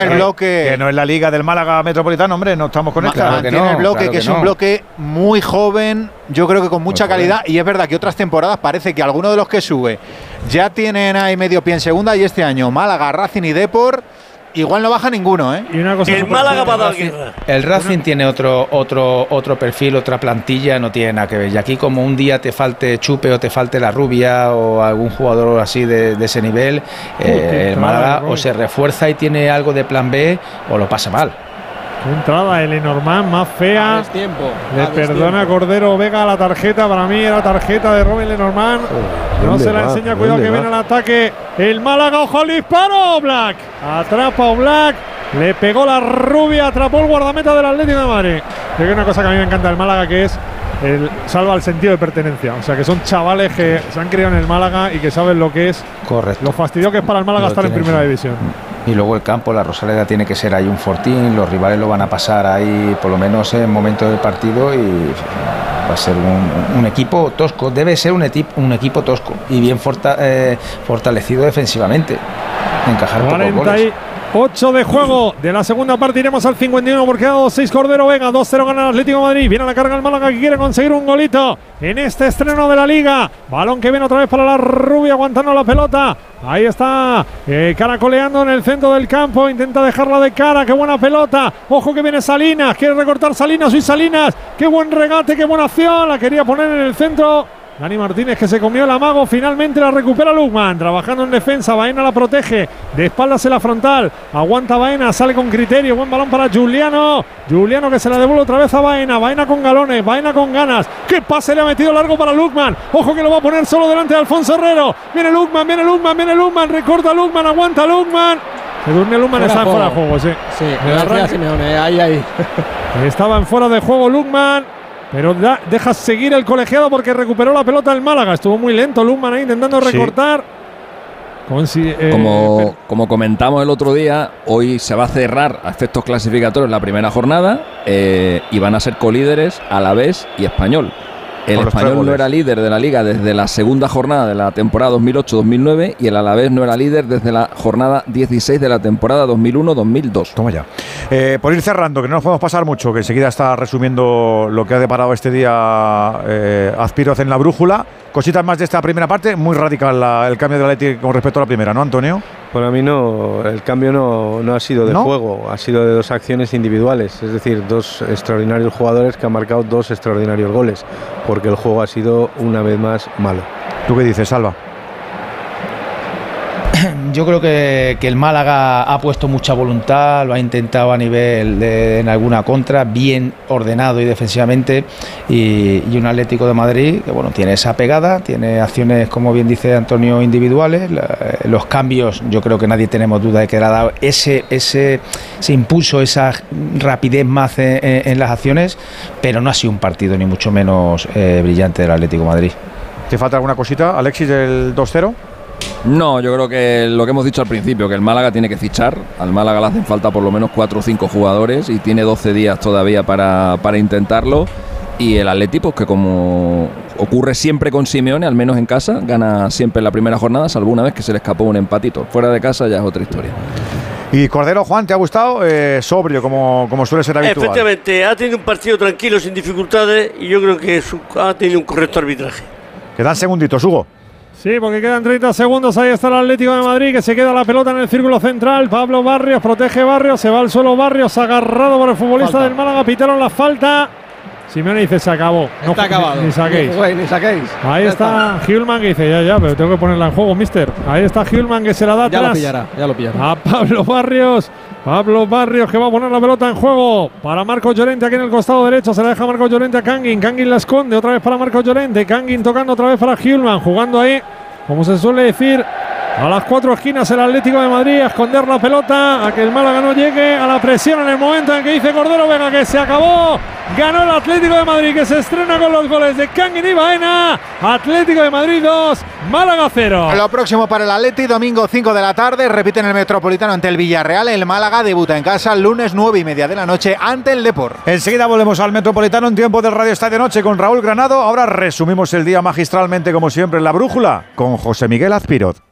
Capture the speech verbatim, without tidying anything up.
El bloque que no es la Liga del Málaga Metropolitano, hombre, no estamos con esta. Claro que tiene no, el bloque, claro que, que es no. un bloque muy joven, yo creo que con mucha muy calidad, joven. Y es verdad que otras temporadas parece que alguno de los que sube ya tienen ahí medio pie en segunda, y este año Málaga, Racing y Depor igual no baja ninguno, ¿eh? Y una cosa el Málaga va a dar guerra. El Racing una... tiene otro otro otro perfil, otra plantilla, no tiene nada que ver. Y aquí como un día te falte Chupe o te falte la Rubia o algún jugador así de, de ese nivel, uh, eh, el Málaga o se refuerza y tiene algo de plan B o lo pasa mal. Entrada de Lenormand, más fea. Tiempo, Le perdona tiempo. Cordero Vega la tarjeta. Para mí era tarjeta de Robin Lenormand. No se la va? enseña. Cuidado que va? viene el ataque. El Málaga, ojo al disparo. Black. Atrapa a Black. Le pegó la Rubia. Atrapó el guardameta del Atlético de Madrid. Creo que una cosa que a mí me encanta del Málaga, que es el salva el sentido de pertenencia. O sea, que son chavales que se han criado en el Málaga y que saben lo que es. Correcto. Lo fastidioso que es para el Málaga estar en primera que... división. Y luego el campo, la Rosaleda tiene que ser ahí un fortín, los rivales lo van a pasar ahí por lo menos en momentos del partido y va a ser un, un equipo tosco, debe ser un, etip, un equipo tosco y bien forta, eh, fortalecido defensivamente, encajar pocos goles. ocho de juego de la segunda parte, iremos al cincuenta y uno porque ha dado seis Cordero Vega, dos cero gana el Atlético de Madrid, viene a la carga el Málaga que quiere conseguir un golito en este estreno de la Liga, balón que viene otra vez para la Rubia aguantando la pelota, ahí está eh, caracoleando en el centro del campo, intenta dejarla de cara, qué buena pelota, ojo que viene Salinas, quiere recortar Salinas, y Salinas, qué buen regate, qué buena acción, la quería poner en el centro. Dani Martínez que se comió el amago, finalmente la recupera Lukman, trabajando en defensa, Baena la protege, de espaldas en la frontal, aguanta Baena, sale con criterio, buen balón para Juliano, Juliano que se la devuelve otra vez a Baena, Baena con galones, Baena con ganas, qué pase le ha metido largo para Lukman, ojo que lo va a poner solo delante de Alfonso Herrero, viene Lukman, viene Lukman, viene Lukman, recorta Lukman, aguanta Lukman, se durmió Lukman, está en fuera de juego, sí, sí, me Simeone, ahí, ahí. Estaba en fuera de juego Lukman. Pero da, deja seguir el colegiado porque recuperó la pelota el Málaga. Estuvo muy lento Lukman ahí intentando recortar. Sí. Como, si, eh, como, como comentamos el otro día, hoy se va a cerrar a efectos clasificatorios la primera jornada eh, y van a ser colíderes Alavés y Español. El Español no era líder de la Liga desde la segunda jornada de la temporada dos mil ocho dos mil nueve y el Alavés no era líder desde la jornada dieciséis de la temporada dos mil uno dos mil dos. Toma ya. Eh, por ir cerrando, que no nos podemos pasar mucho, que enseguida está resumiendo lo que ha deparado este día eh, Azpiroz en la brújula. Cositas más de esta primera parte, muy radical la, el cambio de la Atleti con respecto a la primera, ¿no, Antonio? Para mí no, el cambio no, no ha sido de ¿No? juego, ha sido de dos acciones individuales, es decir, dos extraordinarios jugadores que han marcado dos extraordinarios goles, porque el juego ha sido una vez más malo. ¿Tú qué dices, Salva? Yo creo que, que el Málaga ha puesto mucha voluntad, lo ha intentado a nivel de en alguna contra, bien ordenado y defensivamente, y, y un Atlético de Madrid que bueno tiene esa pegada, tiene acciones, como bien dice Antonio, individuales, la, los cambios, yo creo que nadie tenemos duda de que le ha dado ese, ese, ese impulso, esa rapidez más en, en las acciones, pero no ha sido un partido ni mucho menos eh, brillante del Atlético de Madrid. ¿Te falta alguna cosita, Alexis, del dos cero? No, yo creo que lo que hemos dicho al principio, que el Málaga tiene que fichar. Al Málaga le hacen falta por lo menos cuatro o cinco jugadores y tiene doce días todavía para, para intentarlo. Y el Atleti, pues que como ocurre siempre con Simeone, al menos en casa, gana siempre en la primera jornada, salvo una vez que se le escapó un empatito. Fuera de casa ya es otra historia. Y Cordero, Juan, ¿te ha gustado? Eh, sobrio, como, como suele ser habitual. Efectivamente, ha tenido un partido tranquilo, sin dificultades, y yo creo que su, ha tenido un correcto arbitraje. Quedan segunditos, Hugo. Sí, porque quedan treinta segundos, ahí está el Atlético de Madrid que se queda la pelota en el círculo central, Pablo Barrios, protege Barrios, se va al suelo Barrios, agarrado por el futbolista falta del Málaga, pitaron la falta, Simeone dice se acabó, no, está acabado, ni, ni saquéis. Ni, ni saquéis. Ahí ya está, está Hjulman que dice ya, ya, pero tengo que ponerla en juego, mister, ahí está Hjulman que se la da ya atrás, lo pillará, ya lo pillará. A Pablo Barrios, Pablo Barrios que va a poner la pelota en juego para Marcos Llorente aquí en el costado derecho, se la deja Marcos Llorente a Kangin, Kangin la esconde otra vez para Marcos Llorente, Kangin tocando otra vez para Hjulman, jugando ahí, como se suele decir, a las cuatro esquinas el Atlético de Madrid, a esconder la pelota, a que el Málaga no llegue a la presión en el momento en que dice Cordero Vega que se acabó, ganó el Atlético de Madrid que se estrena con los goles de Kangin y Baena, Atlético de Madrid dos, Málaga cero. Lo próximo para el Atleti, domingo cinco de la tarde, repite en el Metropolitano ante el Villarreal, el Málaga debuta en casa lunes nueve y media de la noche ante el Depor. Enseguida volvemos al Metropolitano en tiempo del Radio Estadio Noche con Raúl Granado, ahora resumimos el día magistralmente como siempre en la brújula con José Miguel Azpiroz.